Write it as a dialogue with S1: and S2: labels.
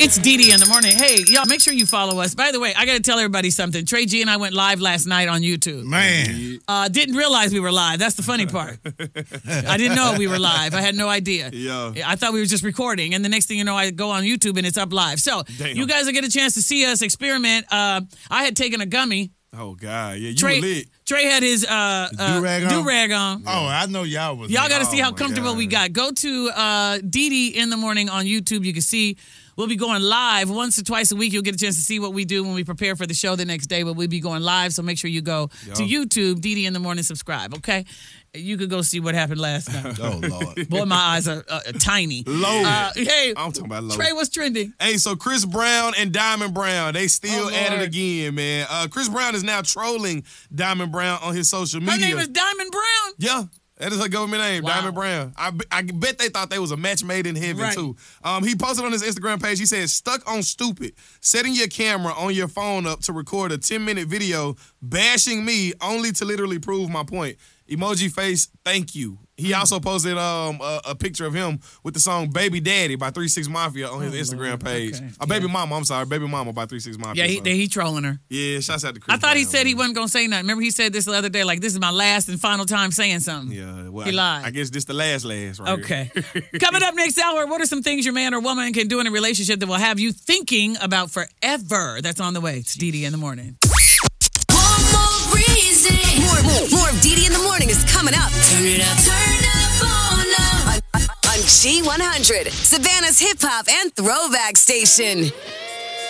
S1: It's Dee in the morning. Hey, y'all, make sure you follow us. By the way, I got to tell everybody something. Trey G and I went live last night on YouTube.
S2: Man.
S1: Didn't realize we were live. That's the funny part. I didn't know we were live. I had no idea.
S3: Yeah.
S1: I thought we were just recording. And the next thing you know, I go on YouTube and it's up live. So you guys will get a chance to see us experiment. I had taken a gummy.
S3: Oh, God. Yeah, you
S1: Trey,
S3: were lit.
S1: Trey had his do-rag on.
S2: Oh, I know y'all was.
S1: Y'all got to see how comfortable we got. Go to Dee in the morning on YouTube. You can see we'll be going live once or twice a week. You'll get a chance to see what we do when we prepare for the show the next day. But we'll be going live, so make sure you go to YouTube, Dee in the morning, subscribe, okay? You could go see what happened last night.
S2: Oh, Lord.
S1: Boy, my eyes are tiny.
S3: Low.
S1: Hey,
S3: I'm talking about low.
S1: Trey, what's trending?
S3: Hey, so Chris Brown and Diamond Brown, they still at it again, man. Chris Brown is now trolling Diamond Brown on his social media.
S1: Her name is Diamond Brown?
S3: Yeah. That is her government name,
S1: Wow.
S3: Diamond Brown. I bet they thought they was a match made in heaven,
S1: Right.
S3: too. He posted on his Instagram page, he said, stuck on stupid, setting your camera on your phone up to record a 10-minute video bashing me only to literally prove my point. Emoji face, thank you. He also posted a picture of him with the song Baby Daddy by 3 6 Mafia on his Instagram page.
S1: Okay.
S3: Baby Mama, I'm sorry. Baby Mama by 3 6 Mafia.
S1: Yeah, he trolling her.
S3: Yeah, shouts out to Chris
S1: I thought he
S3: Brown,
S1: said he
S3: man.
S1: wasn't going to say nothing. Remember he said this the other day, like, this is my last and final time saying something.
S3: Yeah, well,
S1: He lied.
S3: I guess this the last right
S1: Okay. Coming up next hour, what are some things your man or woman can do in a relationship that will have you thinking about forever? That's on the way. It's Dee in the morning.
S4: One more reason. More of Dee in the morning is coming up. Turn it up. Turn up on G100, Savannah's hip hop and throwback station.